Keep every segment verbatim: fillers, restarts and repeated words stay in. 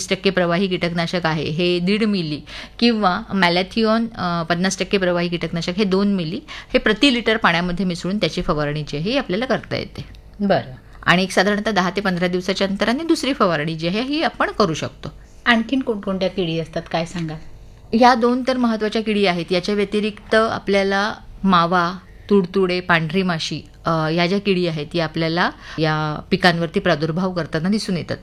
वीस टक्के प्रवाही कीटकनाशक आहे हे दीड मिली किंवा मॅलॅथिओन पन्नास टक्के प्रवाही कीटकनाशक हे दोन मिली हे प्रति लिटर पाण्यामध्ये मिसळून त्याची फवारणी जी आहे आपल्याला करता येते. बरं. आणि एक साधारणतः दहा ते पंधरा दिवसाच्या अंतराने दुसरी फवारणी जी आहे ही आपण करू शकतो. आणखीन कोणकोणत्या किडी असतात काय सांगा? ह्या दोन तर महत्त्वाच्या किडी आहेत. याच्या व्यतिरिक्त आपल्याला मावा, तुडतुडे, पांढरी माशी या ज्या किडी आहेत या आपल्याला या पिकांवरती प्रादुर्भाव करताना दिसून येतात.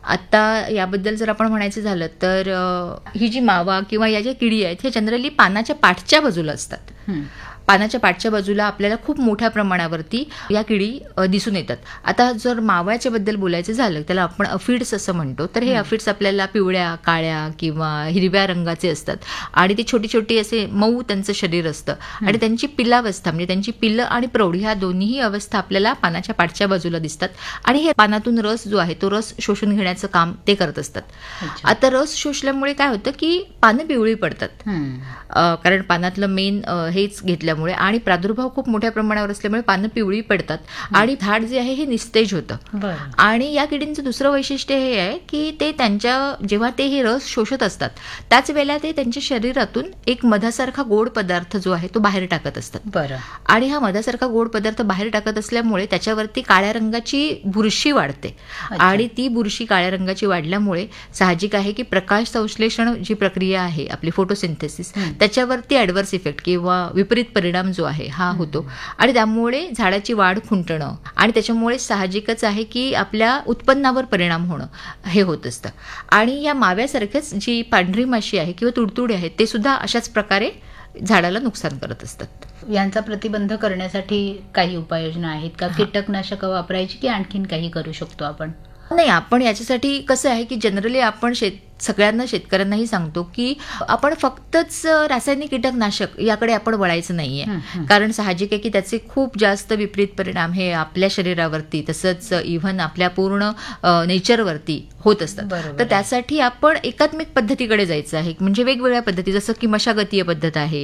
आता याबद्दल जर आपण म्हणायचं झालं तर ही जी मावा किंवा या ज्या किडी आहेत ह्या जनरली पानाच्या पाठच्या बाजूला असतात. पानाच्या पाठच्या बाजूला आपल्याला खूप मोठ्या प्रमाणावरती या किडी दिसून येतात. आता जर माव्याच्या बद्दल बोलायचं झालं त्याला आपण अफिड्स असं म्हणतो. तर हे अफिड्स आपल्याला पिवळ्या, काळ्या किंवा हिरव्या रंगाचे असतात आणि ते छोटी छोटी असे मऊ त्यांचं शरीर असतं आणि त्यांची पिलावस्था म्हणजे त्यांची पिल्लं आणि प्रौढ ह्या दोन्हीही अवस्था आपल्याला पानाच्या पाठच्या बाजूला दिसतात आणि हे पानातून रस जो आहे तो रस शोषून घेण्याचं काम ते करत असतात. आता रस शोषल्यामुळे काय होतं की पानं पिवळी पडतात कारण पानातलं मेन हेच घेतल्यामुळे आणि प्रादुर्भाव खूप मोठ्या प्रमाणावर असल्यामुळे पानं पिवळी पडतात आणि झाड जे आहे हे निस्तेज होतं. आणि या किडींचं दुसरं वैशिष्ट्य हे आहे की ते त्यांच्या जेव्हा ते हे रस शोषत असतात त्याच वेळेला ते त्यांच्या शरीरातून एक मधासारखा गोड पदार्थ जो आहे तो बाहेर टाकत असतात. बरं. आणि हा मधासारखा गोड पदार्थ बाहेर टाकत असल्यामुळे त्याच्यावरती काळ्या रंगाची बुरशी वाढते आणि ती बुरशी काळ्या रंगाची वाढल्यामुळे साहजिक आहे की प्रकाश संश्लेषण जी प्रक्रिया आहे आपली फोटोसिंथेसिस त्याच्यावरती ॲडव्हर्स इफेक्ट किंवा विपरीत परिणाम जो आहे हा होतो आणि त्यामुळे झाडाची वाढ खुंटणं आणि त्याच्यामुळे साहजिकच आहे की आपल्या उत्पन्नावर परिणाम होणं हे होत असतं. आणि या माव्यासारख्याच जी पांढरी माशी आहे किंवा तुडतुडे आहेत ते सुद्धा अशाच प्रकारे झाडाला नुकसान करत असतात. यांचा प्रतिबंध करण्यासाठी काही उपाययोजना आहेत का? कीटकनाशक वापरायची की आणखीन काही करू शकतो आपण? नाही, आपण याच्यासाठी कसं आहे की जनरली आपण शेत सगळ्यांना शेतकऱ्यांनाही सांगतो की आपण फक्तच रासायनिक कीटकनाशक याकडे आपण वळायचं नाहीये. कारण साहजिक आहे की त्याचे खूप जास्त विपरीत परिणाम हे आपल्या शरीरावरती तसंच इव्हन आपल्या पूर्ण नेचरवरती होत असतात. तर त्यासाठी आपण एकात्मिक पद्धतीकडे जायचं आहे. म्हणजे वेगवेगळ्या पद्धती जसं की मशागतीय पद्धत आहे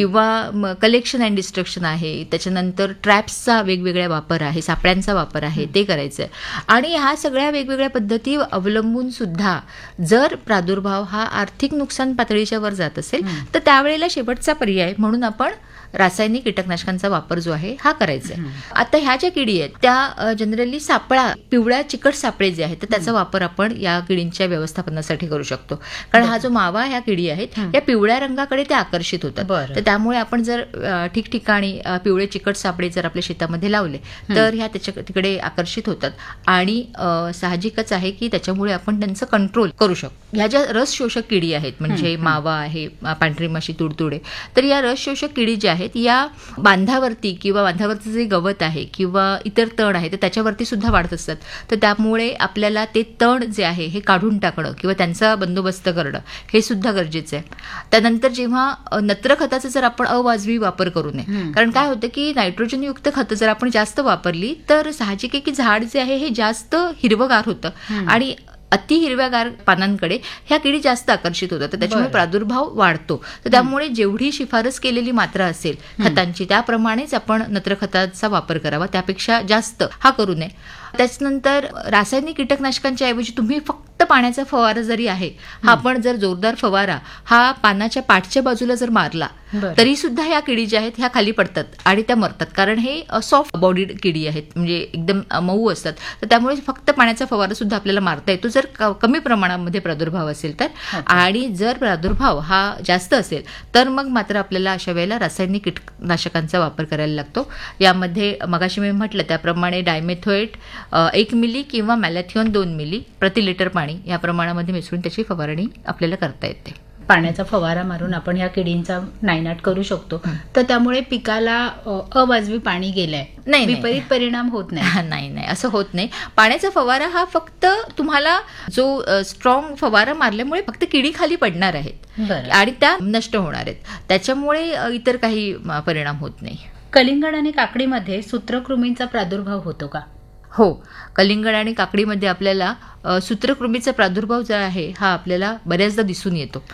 किंवा कलेक्शन अँड डिस्ट्रक्शन आहे, त्याच्यानंतर ट्रॅप्सचा वेगवेगळ्या वापर आहे, सापळ्यांचा वापर आहे ते करायचं आहे. आणि ह्या सगळ्या वेगवेगळ्या पद्धती अवलंबून सुद्धा जर प्रादुर्भाव हा आर्थिक नुकसान पातळीच्या वर जात असेल तर त्यावेळेला शेवटचा पर्याय म्हणून आपण रासायनिक कीटकनाशकांचा वापर जो आहे हा करायचा आहे. आता ह्या ज्या किडी आहेत त्या जनरली सापळा पिवळ्या चिकट सापळे जे आहेत तर त्याचा वापर आपण या किडींच्या व्यवस्थापनासाठी करू शकतो. कारण हा जो मावा ह्या किडी आहेत या पिवळ्या रंगाकडे ते आकर्षित होतात. तर त्यामुळे आपण जर ठिकठिकाणी पिवळे चिकट सापळे जर आपल्या शेतामध्ये लावले तर ह्या त्याच्या तिकडे आकर्षित होतात आणि साहजिकच आहे की त्याच्यामुळे आपण त्यांचं कंट्रोल करू शकतो. ह्या ज्या रस शोषक किडी आहेत म्हणजे मावा आहे, पांढरी माशी, तुडतुडे, तर या रस शोषक किडी ज्या आहेत या बांधावरती किंवा बांधावरचं जे गवत आहे किंवा इतर तण आहे तर त्याच्यावरती सुद्धा वाढत असतात. तर त्यामुळे आपल्याला ते तण जे आहे हे काढून टाकणं किंवा त्यांचा बंदोबस्त करणं हे सुद्धा गरजेचं आहे. त्यानंतर जेव्हा नत्र खताचा जर आपण अवाजवी वापर करू नये, कारण काय होतं की नायट्रोजनयुक्त खतं जर आपण जास्त वापरली तर साहजिक आहे की झाड जे आहे हे जास्त हिरवगार होतं आणि अति हिरव्यागार पानांकडे ह्या किडी जास्त आकर्षित होतात. तर त्याच्यामुळे प्रादुर्भाव वाढतो. तर त्यामुळे जेवढी शिफारस केलेली मात्रा असेल खतांची त्याप्रमाणेच आपण नत्र खताचा वापर करावा, त्यापेक्षा जास्त हा करू नये. त्याच्यानंतर रासायनिक कीटकनाशकांच्या ऐवजी तुम्ही फक्त पाण्याचा फवारा जरी आहे हा आपण जर जोरदार फवारा हा पानाच्या पाठच्या बाजूला जर मारला तरी सुद्धा ह्या किडी ज्या आहेत ह्या खाली पडतात आणि त्या मरतात. कारण हे सॉफ्ट बॉडीड किडी आहेत म्हणजे एकदम मऊ असतात. तर त्यामुळे फक्त पाण्याचा फवारा सुद्धा आपल्याला मारता येतो जर कमी प्रमाणामध्ये प्रादुर्भाव असेल तर. आणि जर प्रादुर्भाव हा जास्त असेल तर मग मात्र आपल्याला अशा वेळेला रासायनिक कीटकनाशकांचा वापर करायला लागतो. यामध्ये मगाशी मी म्हटलं त्याप्रमाणे डायमेथोएट एक मिली किंवा मॅलॅथिओन दोन मिली प्रति लिटर पाणी या प्रमाणामध्ये मिसळून त्याची फवारणी आपल्याला करता येते. पाण्याचा फवारा मारून आपण ह्या किडींचा नायनाट करू शकतो. तर त्यामुळे पिकाला अवाजवी पाणी गेलंय नाही, विपरीत परिणाम होत नाही. नाही नाही असं होत नाही. पाण्याचा फवारा हा फक्त तुम्हाला जो स्ट्रॉंग फवारा मारल्यामुळे फक्त किडी खाली पडणार आहेत आणि त्या नष्ट होणार आहेत, त्याच्यामुळे इतर काही परिणाम होत नाही. कलिंगड आणि काकडीमध्ये सूत्रकृमींचा प्रादुर्भाव होतो का? हो, कलिंगड आणि काकडीमध्ये आपल्याला सूत्रकृमीचा प्रादुर्भाव जो आहे हा आपल्याला बऱ्याचदा दिसून येतो.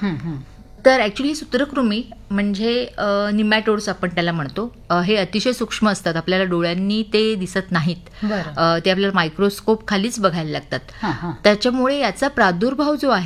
तर ॲक्च्युली सूत्रकृमी म्हणजे निमॅटोड्स आपण त्याला म्हणतो. हे अतिशय सूक्ष्म असतात, आपल्याला डोळ्यांनी ते दिसत नाहीत, ते आपल्याला मायक्रोस्कोप खालीच बघायला लागतात. त्याच्यामुळे याचा प्रादुर्भाव जो आहे